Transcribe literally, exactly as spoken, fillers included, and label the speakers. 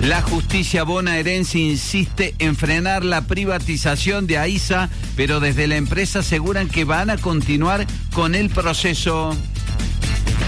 Speaker 1: La justicia bonaerense insiste en frenar la privatización de AISA, pero desde la empresa aseguran que van a continuar con el proceso.